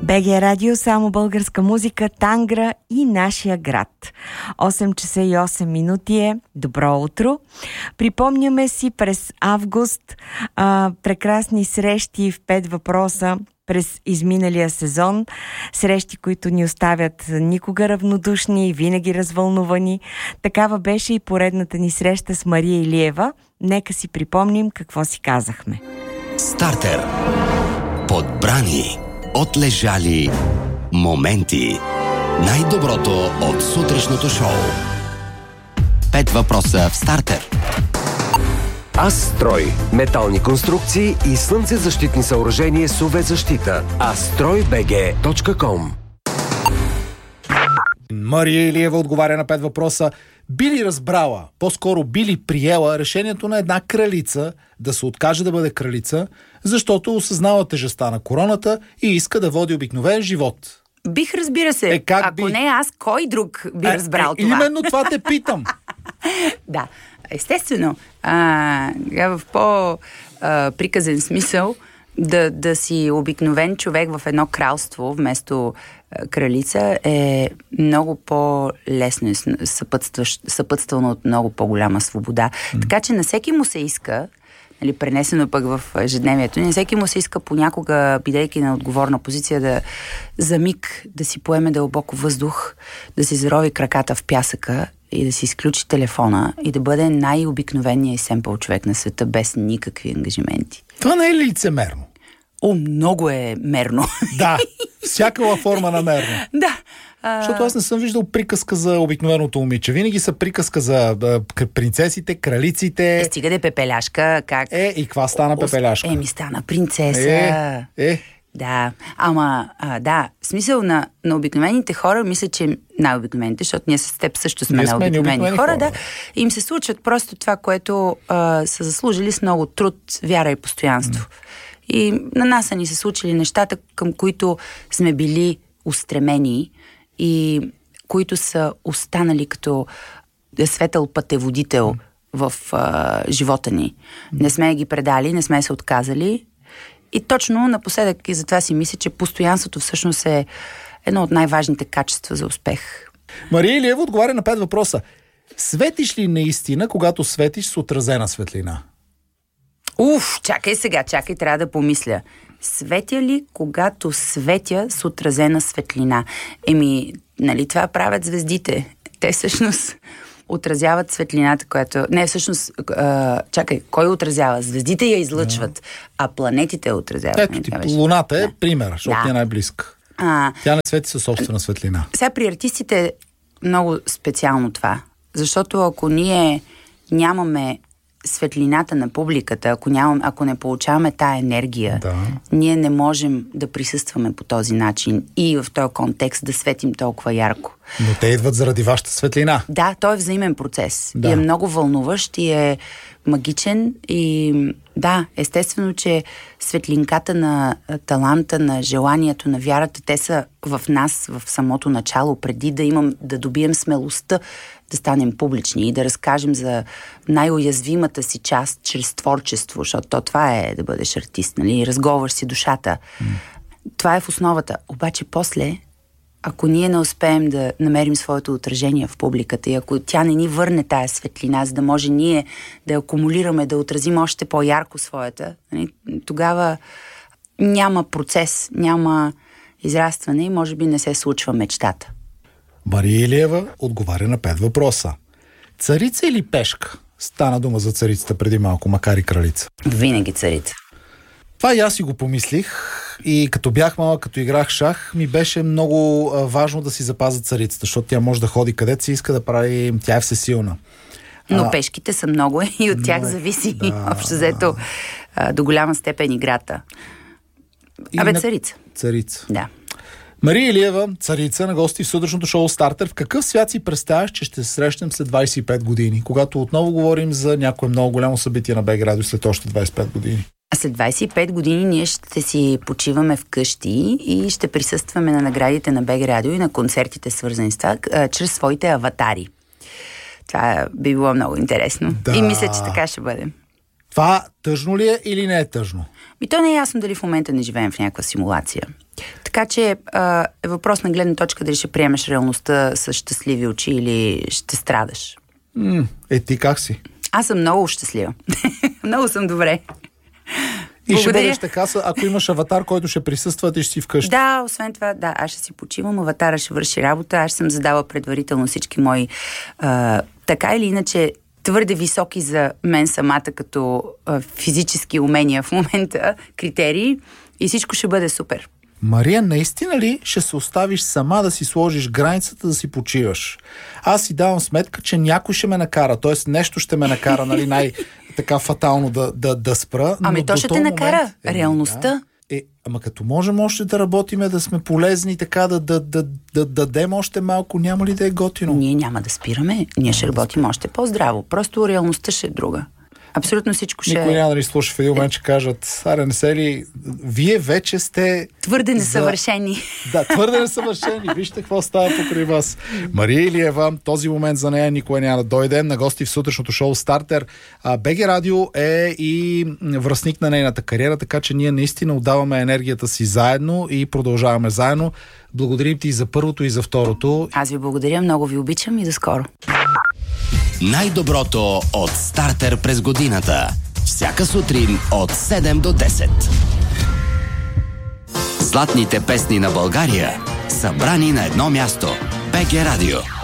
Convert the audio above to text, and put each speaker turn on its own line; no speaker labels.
БГ Радио, само българска музика, Тангра и нашия град. 8 часа и 8 минути. Добро утро. Припомняме си през август прекрасни срещи в 5 въпроса през изминалия сезон. Срещи, които ни оставят никога равнодушни и винаги развълнувани. Такава беше и поредната ни среща с Мария Илиева. Нека си припомним какво си казахме.
Стартер. Подбрани, отлежали моменти. Най-доброто от сутрешното шоу. 5 въпроса в Стартер.
Астрой. Метални конструкции и слънцезащитни съоръжения с UV защита. astroybg.com.
Мария Илиева отговаря на 5 въпроса. Би ли разбрала, по-скоро би ли приела решението на една кралица да се откаже да бъде кралица, защото осъзнава тежестта на короната и иска да води обикновен живот?
Бих, разбира се. Ако не аз, кой друг би разбрал това?
Именно това те питам.
Да, естествено. В по-приказен смисъл да си обикновен човек в едно кралство вместо кралица е много по-лесно и съпътствано от много по-голяма свобода. Така че на всеки му се иска, пренесено пък в ежедневието, на всеки му се иска понякога, бидейки на отговорна позиция, за миг да си поеме дълбоко въздух, да си зарови краката в пясъка и да си изключи телефона и да бъде най-обикновеният и семпъл човек на света, без никакви ангажименти.
Това не е ли лицемерно?
Много е мерно.
Да, всякаква форма на мерно.
Да.
Защото аз не съм виждал приказка за обикновеното момиче. Винаги са приказка за принцесите, кралиците.
Стига да е пепеляшка, как?
И каква стана пепеляшка?
Стана принцеса. Да, да, смисъл на обикновените хора, мисля, че най-обикновените, защото ние с теб също сме най-обикновени хора, да, им се случват просто това, което са заслужили с много труд, вяра и постоянство. И на нас са ни се случили нещата, към които сме били устремени и които са останали като светъл пътеводител в живота ни. Не сме ги предали, не сме се отказали. И точно напоследък и затова си мисля, че постоянството всъщност е едно от най-важните качества за успех.
Мария Илиева отговаря на 5 въпроса. Светиш ли наистина, когато светиш с отразена светлина?
Чакай, трябва да помисля. Светя ли, когато светя с отразена светлина? Това правят звездите. Те всъщност отразяват светлината, която... Не, всъщност, кой отразява? Звездите я излъчват, а планетите я отразяват.
Ето Луната е пример, защото е най-близка. Тя не свети със собствена светлина.
Сега при артистите е много специално това, защото ако ние нямаме светлината на публиката, ако не получаваме тая енергия, ние не можем да присъстваме по този начин и в този контекст да светим толкова ярко.
Но те идват заради вашата светлина.
Да, той е взаимен процес. Да. И е много вълнуващ и е магичен и да, естествено, че светлинката на таланта, на желанието, на вярата, те са в нас в самото начало, преди да добием смелостта да станем публични и да разкажем за най-уязвимата си част чрез творчество, защото това е да бъдеш артист, разговаряш си душата. Това е в основата. Обаче после, ако ние не успеем да намерим своето отражение в публиката и ако тя не ни върне тая светлина, за да може ние да акумулираме, да отразим още по-ярко своята, тогава няма процес, няма израстване и може би не се случва мечтата.
Мария Илиева отговаря на 5 въпроса. Царица или пешка? Стана дума за царицата преди малко, макар и кралица.
Винаги царица.
Това и аз си го помислих и като бях малък, като играх шах, ми беше много важно да си запазя царицата, защото тя може да ходи където си иска да прави, тя е всесилна.
Но пешките са много и от тях зависи общо взето до голяма степен играта. Царица.
Царица.
Да.
Мария Илиева, царица на гости в сутрешното шоу Стартер. В какъв свят си представяш, че ще се срещнем след 25 години, когато отново говорим за някое много голямо събитие на БГ Радио след още 25 години?
След 25 години ние ще си почиваме вкъщи и ще присъстваме на наградите на БГ Радио и на концертите, свързани с това, чрез своите аватари. Това би било много интересно. Да. И мисля, че така ще бъде.
Това тъжно ли е или не е тъжно?
То не е ясно дали в момента не живеем в някаква симулация. Така че е въпрос на гледна точка дали ще приемеш реалността с щастливи очи или ще страдаш.
Ти как си?
Аз съм много щастлива. Много съм добре.
И ще бъдеш така, ако имаш аватар, който ще присъства, ти ще си вкъщи.
Да, освен това, аз ще си почивам, аватара ще върши работа, аз съм задала предварително всички мои така или иначе твърде високи за мен самата като физически умения в момента критерии и всичко ще бъде супер.
Мария, наистина ли ще се оставиш сама да си сложиш границата, да си почиваш? Аз си давам сметка, че някой ще ме накара, т.е. нещо ще ме накара, нали, най-така фатално да спра.
Ами то ще те накара. Реалността.
Ама като можем още да работиме, да сме полезни, така да дадем още малко, няма ли да е готино?
Ние няма да спираме, ние ще работим още по-здраво. Просто реалността ще е друга. Абсолютно всичко ще...
Никой няма да ни слуша в един момент, че кажат, аре, не се ли... Вие вече сте...
Твърде несъвършени.
Да, твърде несъвършени. Вижте какво става покрай вас. Мария Илиева, този момент за нея никога няма да дойде. На гости в сутрешното шоу Стартер. БГ Радио е и връстник на нейната кариера, така че ние наистина отдаваме енергията си заедно и продължаваме заедно. Благодарим ти и за първото, и за второто.
Аз ви благодаря, много ви обичам и до скоро.
Най-доброто от Стартер през годината. Всяка сутрин от 7 до 10. Златните песни на България, събрани на едно място. БГ Радио.